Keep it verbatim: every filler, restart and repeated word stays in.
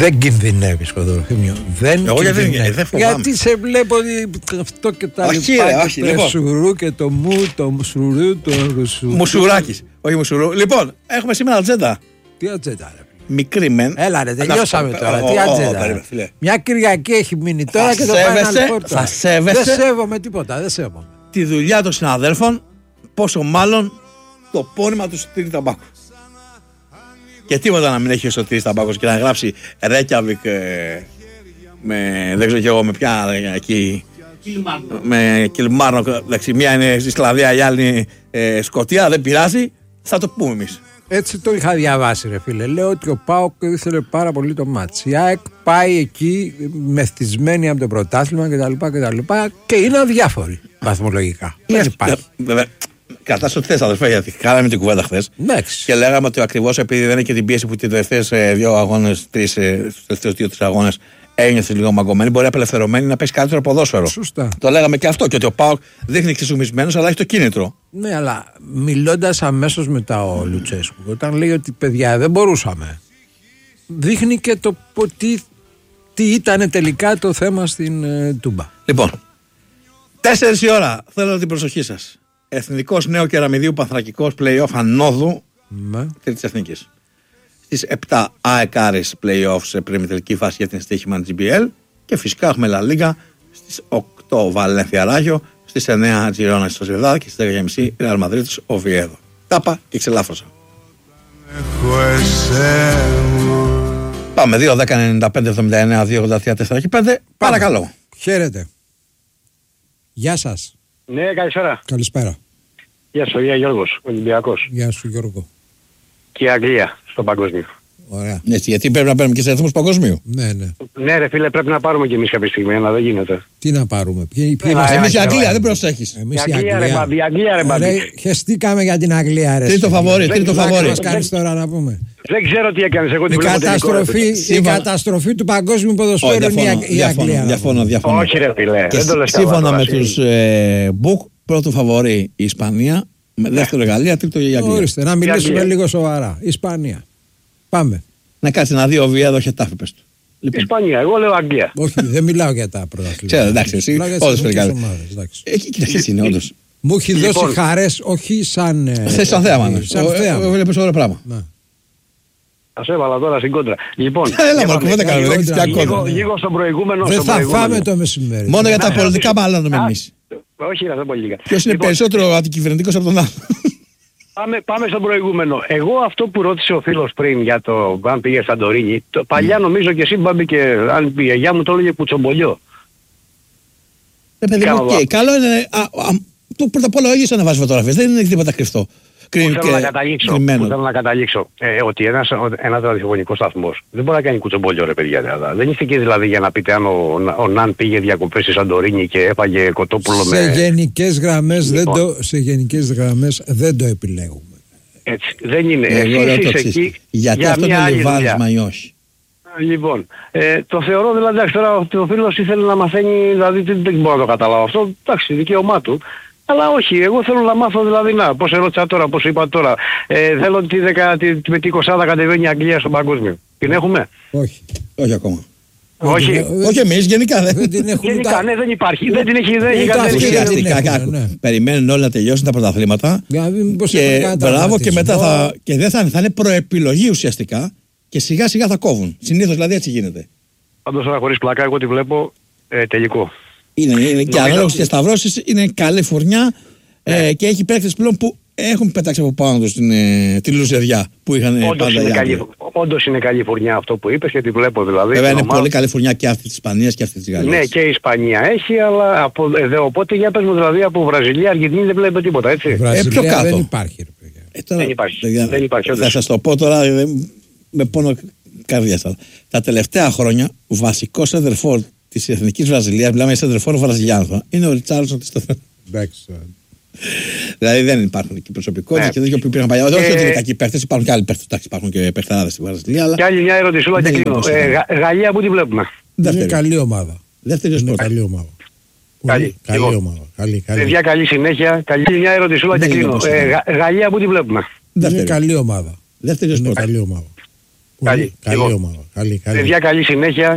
Δεν κινδυνεύεις, Κοντοροφήμιο. Δεν Εγώ κινδυνεύεις. Δεν γιατί σε βλέπω αυτό και τα όχι, λοιπά. Ρε, όχι, το λοιπόν. σουρού και το μου, το μουσουρού, το ρουσουρού. Μουσουράκης, όχι μουσουρού. Λοιπόν, έχουμε σήμερα ατζέντα. Τι ατζέντα, ρε. Μικρή μεν. Έλα, ρε, τελειώσαμε Να, τώρα. ο, Τι ο, ατζέντα. ο, ο, Μια Κυριακή έχει μείνει τώρα θα και το σέβεσαι, Final Four. θα σέβεσαι. Δεν σέβομαι τίποτα, δεν σέβομαι. Τη δουλειά των συναδέλφων, πόσο μάλλον το πόνημα του Σωτήρη Ταμπάκου. Και τίποτα να μην έχει ο Σωτήρης Ταμπάκος και να γράψει Ρέκιαβικ ε, με, δεν ξέρω κι εγώ με ποια εκεί, με Κιλμάρνο, εντάξει, μία είναι στη Σλαβία, η άλλη είναι ε, Σκωτία, δεν πειράζει, θα το πούμε εμείς. Έτσι το είχα διαβάσει, ρε φίλε. Λέω ότι ο ΠΑΟΚ ήθελε πάρα πολύ το μάτς. Η ΑΕΚ πάει εκεί μεθυσμένη από το πρωτάθλημα κτλ. Και, και είναι αδιάφοροι βαθμολογικά. Δεν υπάρχει. Βέβαια, κατάσταση ότι θες, αδερφέ, γιατί κάναμε την κουβέντα χθες. Και λέγαμε ότι ακριβώς επειδή δεν είναι και την πίεση που τις τελευταίες δύο αγώνες, τρεις, στους τελευταίους δύο-τρεις αγώνες ένιωσε λίγο μαγκωμένη, μπορεί απελευθερωμένη να πέσει καλύτερο ποδόσφαιρο. Σωστά. Το λέγαμε και αυτό. Και ότι ο ΠΑΟΚ δείχνει εξισουμισμένος, αλλά έχει το κίνητρο. Ναι, αλλά μιλώντας αμέσως μετά ο Λουτσέσκου, όταν λέει ότι παιδιά δεν μπορούσαμε, δείχνει και το τι, τι ήταν τελικά το θέμα στην ε, Τούμπα. Λοιπόν, τέσσερις η ώρα θέλω την προσοχή σας. Εθνικός Νέο Κεραμιδίου Πανθρακικός play-off ανόδου ναι. Τρίτης Εθνικής. Στις επτά ΑΕΚΑΡΙΣ play-off σε πρεμιτελική φάση για την στοίχημα τζι μπι ελ και φυσικά έχουμε Λα Λίγκα στις οκτώ Βαλένθια Ράγιο, στις εννέα Τζιρόνα στο Σεβδά και στις δέκα και μισή Ρεάλ Μαδρίτης Οβιέδο. Τάπα και ξελάφρωσα. Πάμε δύο δέκα ενενήντα πέντε εβδομήντα εννέα δύο ογδόντα τρία τέσσερα και πέντε. Παρακαλώ. Χαίρετε. Γεια σας. Ναι, καλησπέρα. Καλησπέρα. Γεια σου, Γεια Γιώργος, Ολυμπιακός. Γεια σου, Γιώργο. Και η Αγγλία στο παγκόσμιο. Ωραία. Έτσι, γιατί πρέπει να παίρνουμε και σε αριθμούς παγκοσμίου. Ναι, ναι. Ναι, ρε φίλε, πρέπει να πάρουμε κι εμείς κάποια στιγμή, αλλά δεν γίνεται. Τι να πάρουμε, ποιοι Ε, είμαστε. Εμείς η Αγγλία δεν προσέχεις. Εμείς Η Αγγλία, ρε μπαμπή, η Αγγλία, ρε μπαμπή. Χεστήκαμε για την Αγγλία, ρε. Τρίτο φαβόρι, τρίτο Τι φαβόρι. μας κάνεις τώρα να πούμε. Δεν ξέρω τι έκανες, εγώ την Η βλέπω τελικό, ρε, καταστροφή, φίλε. η καταστροφή του παγκόσμιου ποδοσφαίρου είναι η- η Αγγλία. Διαφωνώ, διαφωνώ. Όχι ρε φίλε, Και δεν το λες καλά σύμφωνα τώρα, με εσύ. τους ε, Μπουκ, πρώτο φαβορί η Ισπανία, με δεύτερο η Γαλλία, τρίτο η Αγγλία. Ορίστε, να μιλήσουμε Αγγλία. λίγο σοβαρά. Ισπανία. Πάμε. Να κάτσει να δει ο Βιέδο Χετάφη, πες του. Λοιπόν, Ισπανία, εγώ λέω Αγγλία. Όχι, δεν μιλάω για τα πρωταθλήματα. ξέρω, εντάξει, εσύ, Μιλάω για τις όντως εθνικές φρικάρει. ομάδες, εντάξει. Εκεί κοίταξε έτσι είναι, όντως. Μου έχει Λοιπόν. δώσει χαρές, όχι σαν. ε, Θες σαν θέαμα, ναι. Σαν Ο- ε, θέαμα. ε, Βλέπεις ωραίο πράγμα. Ναι. Θα σε έβαλα τώρα στην κόντρα. Λοιπόν, Έλα, είπαμε, μα κουβέντα κάνουμε, δεν έχεις πια λίγο, κόντρα. λίγο στον προηγούμενο. Δεν στον θα προηγούμενο. φάμε το μεσημέρι. Μόνο για τα Να, πολιτικά να, μπαλώνουμε Α, εμείς. Όχι, ρε, δεν πολύ λίγα. Ποιος είναι Λοιπόν, περισσότερο αντικυβερνητικός από τον άλλο. Πάμε, πάμε στον προηγούμενο. Εγώ αυτό που ρώτησε ο φίλος πριν για το αν πήγε Σαντορίνη, το, παλιά νομίζω και εσύ Μπάμπη και αν πήγε γιά μου το έλεγε κουτσομπολιό. Ε, παιδί μου, Κάνω οκ, λάθος. καλό είναι. α, α, Το πρώτα απ' όλα ο ίδιος ανεβάζει φωτογραφίες, δεν είναι τίποτα κρυφτό. Κρυ- Που θέλω να και- καταλήξω, κρυμμένο. που θέλω να καταλήξω ε, ότι ένας, ένας ραδιοφωνικός σταθμός δεν μπορεί να κάνει κουτσομπόλιο ρε παιδιά. Δηλαδή. Δεν είστε εκεί δηλαδή για να πείτε αν ο, ο Ναν πήγε διακοπές στη Σαντορίνη και έφαγε κοτόπουλο Σε με... γενικές γραμμές δεν Λοιπόν. το- σε γενικές γραμμές δεν το επιλέγουμε. Έτσι, δεν είναι. Εγώ λέω Εσύ το είσαι εξής. εκεί Γιατί για αυτό μια είναι άλλη λιβάδισμα δουλειά. ή όχι. Λοιπόν, ε, το θεωρώ δηλαδή, εντάξει, τώρα ο, ο φίλος ήθελε να μαθαίνει, δηλαδή δεν, δεν μπορώ να το καταλάβω αυτό, εντάξει, δικαίωμά του. Αλλά όχι, εγώ θέλω να μάθω δηλαδή, να, πώς ερώτησα τώρα, πώς είπα τώρα, ε, θέλω τη δεκα, τη, με την εικοσάδα κατεβαίνει η Αγγλία στον παγκόσμιο. Την έχουμε? Όχι. Όχι ακόμα. Όχι. Δεν την- Όχι εμείς, γενικά δεν. Δεν την έχουν Γενικά, τα- ναι, δεν υπάρχει. Δεν την έχει, δεν έχει Ούτε κατέβει. αυτή δεν την Ουσιαστικά, έχουν, κάκου. ναι. Περιμένουν όλοι να τελειώσουν τα πρωταθλήματα. Δηλαδή, μήπως έχουν Και κανένα μπράβο, και μετά τραυματισμό. θα. Και δεν θα είναι, θα είναι προεπιλογή ουσιαστικά. Και σιγά σιγά θα κόβουν. Συνήθως δηλαδή έτσι γίνεται. Πάντως τώρα χωρίς πλάκα, εγώ τη βλέπω ε, τελικό. Είναι, είναι και Νομίζω- ανάλογος και σταυρώσεις, είναι καλή φουρνιά ε, και έχει παίκτες πλέον που έχουν πετάξει από πάνω τους την, ε, την λουζεριά που είχαν ε, Όντως πάντα είναι, οι καλή, Άγγλοι. όντως είναι καλή φουρνιά αυτό που είπες και τη βλέπω δηλαδή. Βέβαια την είναι ομάδα. πολύ καλή φουρνιά και αυτή της Ισπανίας και αυτή της Γαλλίας. Ναι, και η Ισπανία έχει, αλλά από, ε, δε, οπότε για πες μου δηλαδή από Βραζιλία, Αργεντινή δεν βλέπετε τίποτα, έτσι. Βραζιλία πιο κάτω. δεν υπάρχει, ρε παιδιά. Ε, τώρα, Δεν υπάρχει. παιδιά, Δεν υπάρχει, όντως. θα σας το πω τώρα ε, με πόνο καρδιάς. Τα τελευταία χρόνια ο βασικός σεντερφόρ της Εθνικής Βραζιλίας, μιλάμε για σεντερφόρ βραζιλιάνο, είναι ο Ριτσάρλσον της Στεφάν. Εντάξει. Δηλαδή δεν υπάρχουν εκεί προσωπικότητες Ναι. και τέτοια που υπήρχαν παλιά. Όχι Ε, ότι είναι κακοί παίχτες, υπάρχουν και άλλοι παίχτες. Εντάξει, υπάρχουν και παιχταράδες στη Βραζιλία. Αλλά Και άλλη μια ερωτησούλα και δεν είναι κλείνω. όπως Ε, ήταν. Γα- Γαλλία που τη βλέπουμε? Είναι δεύτερη. καλή ομάδα. Δεύτερη ως Είναι πρώτη. καλή ομάδα. Καλή. Πολύ Καλή Λοιπόν. ομάδα. Καλή, καλή. Παιδιά, καλή συνέχεια. Καλή μια ερωτησούλα και Δεν είναι κλείνω. όπως Ε, ήταν. Γα- Γαλλία που τη βλέπουμε? Είναι Δεύτερη. καλή ομάδα. Δεύτερη ως Είναι πρώτη. καλή ομάδα. Καλή. Καλή Λοιπόν, ομάδα. Καλή, καλή. παιδιά, καλή συνέχεια